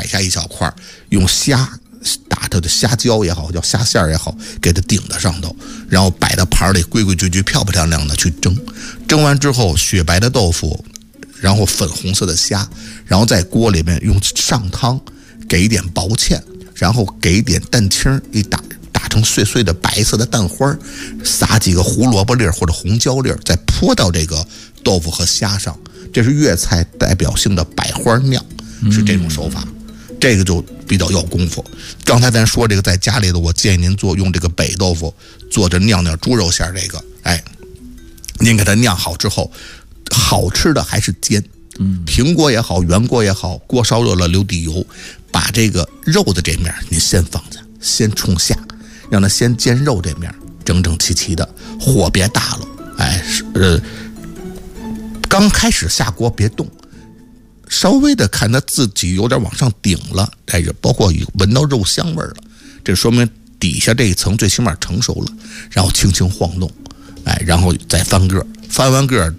摆下一小块，用虾打它的虾胶也好，叫虾馅也好，给它顶在上头，然后摆到盘里，规规矩矩、漂漂亮亮的去蒸。蒸完之后，雪白的豆腐，然后粉红色的虾，然后在锅里面用上汤，给一点薄芡，然后给一点蛋清，一打成碎碎的白色的蛋花，撒几个胡萝卜粒或者红椒粒，再泼到这个豆腐和虾上。这是粤菜代表性的百花酿，是这种手法。这个就比较要功夫。刚才咱说这个在家里的，我建议您用这个北豆腐做着酿猪肉馅这个，您给它酿好之后，好吃的还是煎。平锅也好，圆锅也好，锅烧热了留底油，把这个肉的这面您先放下，先冲下，让它先煎肉这面，整整齐齐的，火别大了，刚开始下锅别动。稍微的看它自己有点往上顶了，包括闻到肉香味了，这说明底下这一层最起码成熟了，然后轻轻晃动，然后再翻个，翻完个